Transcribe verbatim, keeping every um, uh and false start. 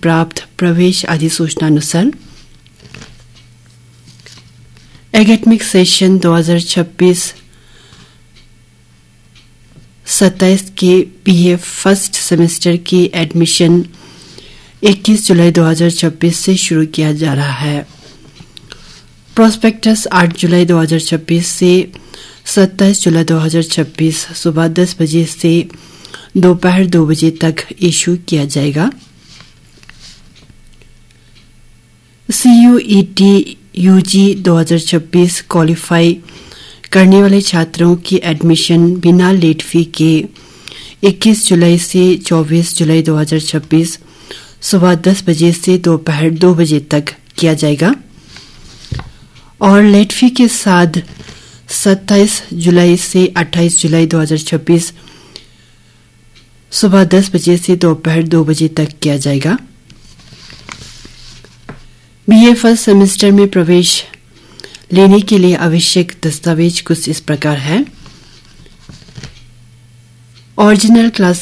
प्राप्त प्रवेश अधिसूचनानुसार academic session दो हज़ार छब्बीस सत्ताईस के बीए फर्स्ट सेमेस्टर की एडमिशन इक्कीस जुलाई दो हज़ार छब्बीस से शुरू किया जा रहा है। प्रोस्पेक्टस आठ जुलाई दो हज़ार छब्बीस से सत्ताईस जुलाई दो हज़ार छब्बीस सुबह दस बजे से दोपहर दो बजे तक इशू किया जाएगा। सीयूईटी यूजी दो हज़ार छब्बीस क्वालिफाई करने वाले छात्रों की एडमिशन बिना लेट फी के इक्कीस जुलाई से चौबीस जुलाई दो हज़ार छब्बीस सुबह दस बजे से दोपहर दो बजे तक किया जाएगा और लेट फी के साथ सत्ताईस जुलाई से अट्ठाईस जुलाई दो हज़ार छब्बीस सुबह दस बजे से दोपहर दो बजे तक किया जाएगा। बीए फर्स्ट सेमेस्टर में प्रवेश लेने के लिए आवश्यक दस्तावेज कुछ इस प्रकार है। Original class